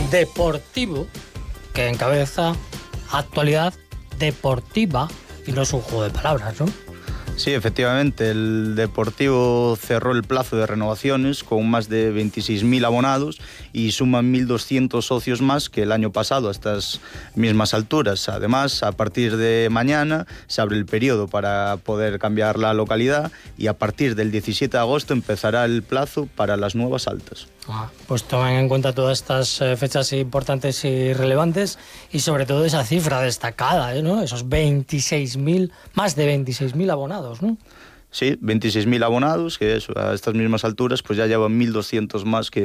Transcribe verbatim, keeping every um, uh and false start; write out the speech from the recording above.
Deportivo, que encabeza Actualidad Deportiva, y no es un juego de palabras, ¿no? Sí, efectivamente, el Deportivo cerró el plazo de renovaciones con más de veintiséis mil abonados y suman mil doscientos socios más que el año pasado a estas mismas alturas. Además, a partir de mañana se abre el periodo para poder cambiar la localidad y a partir del diecisiete de agosto empezará el plazo para las nuevas altas. Ah, pues tomen en cuenta todas estas eh, fechas importantes y relevantes y sobre todo esa cifra destacada, ¿eh? ¿no? Esos veintiséis mil, más de veintiséis mil abonados, ¿no? Sí, veintiséis mil abonados, que eso, a estas mismas alturas pues ya llevan mil doscientos más que